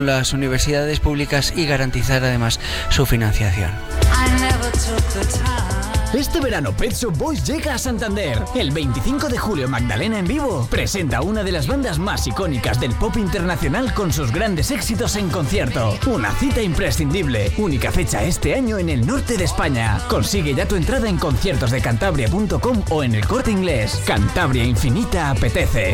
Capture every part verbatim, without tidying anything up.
las universidades públicas y garantizar además su financiación. Este verano Pet Shop Boys llega a Santander. El veinticinco de julio Magdalena en vivo presenta a una de las bandas más icónicas del pop internacional con sus grandes éxitos en concierto. Una cita imprescindible. Única fecha este año en el norte de España. Consigue ya tu entrada en conciertos de cantabria punto com o en El Corte Inglés. Cantabria Infinita apetece.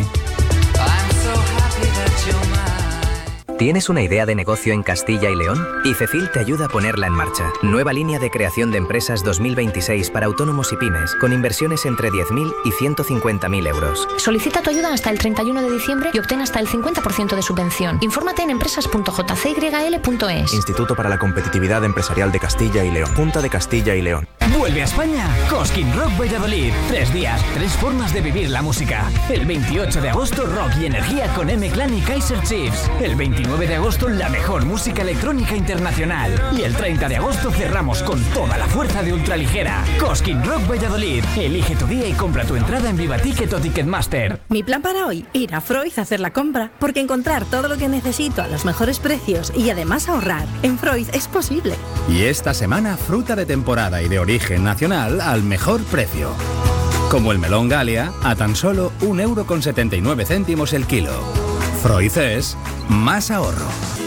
¿Tienes una idea de negocio en Castilla y León? ICEFIL te ayuda a ponerla en marcha. Nueva línea de creación de empresas dos mil veintiséis para autónomos y pymes, con inversiones entre diez mil y ciento cincuenta mil euros. Solicita tu ayuda hasta el treinta y uno de diciembre y obtén hasta el cincuenta por ciento de subvención. Infórmate en empresas punto j c y l punto e s. Instituto para la Competitividad Empresarial de Castilla y León. Junta de Castilla y León. Vuelve a España Cosquín Rock Valladolid. Tres días, tres formas de vivir la música. El veintiocho de agosto, rock y energía con M-Clan y Kaiser Chiefs. El veintinueve de agosto, la mejor música electrónica internacional. Y el treinta de agosto cerramos con toda la fuerza de ultraligera. Cosquín Rock Valladolid. Elige tu día y compra tu entrada en Viva Ticket o Ticketmaster. Mi plan para hoy, ir a Freud a hacer la compra, porque encontrar todo lo que necesito a los mejores precios y además ahorrar en Freud es posible. Y esta semana, fruta de temporada y de origen nacional al mejor precio. Como el melón Galia, a tan solo un euro con setenta y nueve céntimos el kilo. Freud es más ahorro.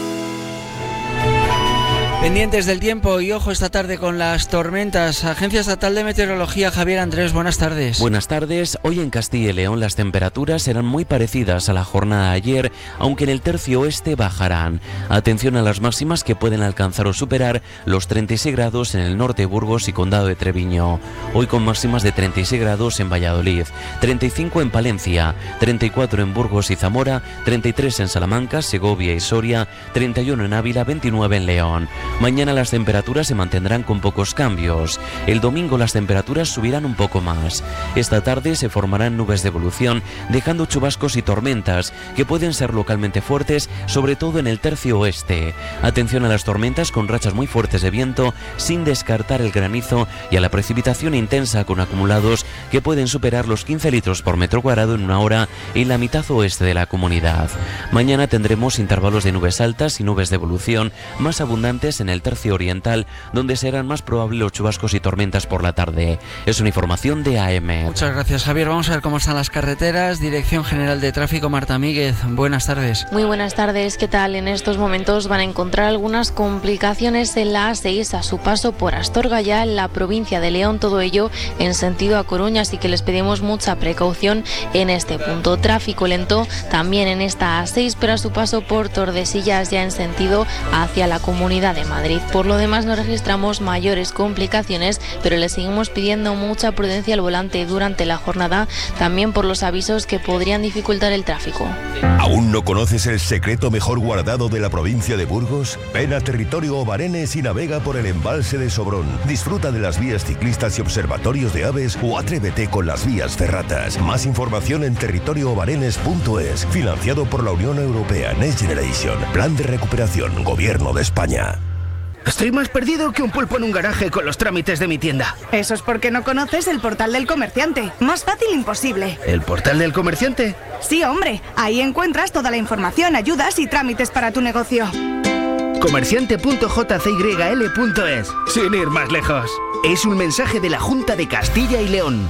Pendientes del tiempo y ojo esta tarde con las tormentas. Agencia Estatal de Meteorología, Javier Andrés, buenas tardes. Buenas tardes. Hoy en Castilla y León las temperaturas serán muy parecidas a la jornada de ayer, aunque en el tercio oeste bajarán. Atención a las máximas que pueden alcanzar o superar los treinta y seis grados en el norte de Burgos y Condado de Treviño. Hoy con máximas de treinta y seis grados en Valladolid, treinta y cinco en Palencia, treinta y cuatro en Burgos y Zamora, treinta y tres en Salamanca, Segovia y Soria, treinta y uno en Ávila, veintinueve en León. Mañana las temperaturas se mantendrán con pocos cambios. El domingo las temperaturas subirán un poco más. Esta tarde se formarán nubes de evolución, dejando chubascos y tormentas, que pueden ser localmente fuertes, sobre todo en el tercio oeste. Atención a las tormentas con rachas muy fuertes de viento, sin descartar el granizo y a la precipitación intensa con acumulados que pueden superar los quince litros por metro cuadrado en una hora en la mitad oeste de la comunidad. Mañana tendremos intervalos de nubes altas y nubes de evolución más abundantes en el tercio oriental, donde serán más probables los chubascos y tormentas por la tarde. Es una información de A M. Muchas gracias, Javier. Vamos a ver cómo están las carreteras. Dirección General de Tráfico, Marta Míguez. Buenas tardes. Muy buenas tardes. ¿Qué tal? En estos momentos van a encontrar algunas complicaciones en la A seis a su paso por Astorga, ya en la provincia de León. Todo ello en sentido a Coruña, así que les pedimos mucha precaución en este punto. Tráfico lento también en esta A seis, pero a su paso por Tordesillas, ya en sentido hacia la Comunidad de Madrid. Por lo demás no registramos mayores complicaciones, pero le seguimos pidiendo mucha prudencia al volante durante la jornada, también por los avisos que podrían dificultar el tráfico. ¿Aún no conoces el secreto mejor guardado de la provincia de Burgos? Ven a Territorio Obarenes y navega por el embalse de Sobrón. Disfruta de las vías ciclistas y observatorios de aves o atrévete con las vías ferratas. Más información en territorio obarenes punto es. Financiado por la Unión Europea Next Generation. Plan de recuperación, Gobierno de España. Estoy más perdido que un pulpo en un garaje con los trámites de mi tienda. Eso es porque no conoces el Portal del Comerciante. Más fácil imposible. ¿El Portal del Comerciante? Sí, hombre. Ahí encuentras toda la información, ayudas y trámites para tu negocio. comerciante punto j c y l punto es. Sin ir más lejos. Es un mensaje de la Junta de Castilla y León.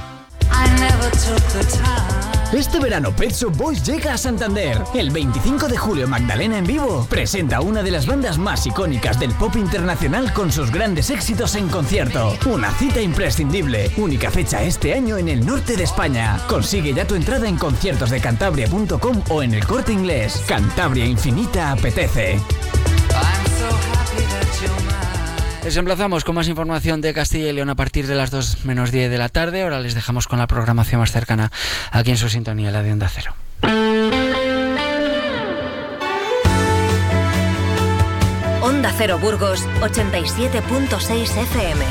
Este verano Pet Shop Boys llega a Santander. El veinticinco de julio Magdalena en vivo presenta a una de las bandas más icónicas del pop internacional con sus grandes éxitos en concierto. Una cita imprescindible. Única fecha este año en el norte de España. Consigue ya tu entrada en conciertos de cantabria punto com o en El Corte Inglés. Cantabria Infinita apetece. Les emplazamos con más información de Castilla y León a partir de las dos menos diez de la tarde. Ahora les dejamos con la programación más cercana aquí en su sintonía, la de Onda Cero. Onda Cero Burgos, ochenta y siete punto seis F M.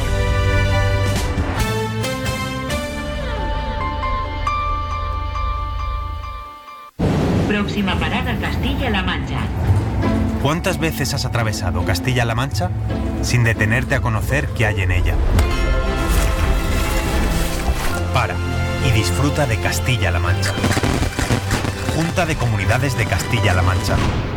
Próxima parada, Castilla-La Mancha. ¿Cuántas veces has atravesado Castilla-La Mancha sin detenerte a conocer qué hay en ella? Para y disfruta de Castilla-La Mancha. Junta de Comunidades de Castilla-La Mancha.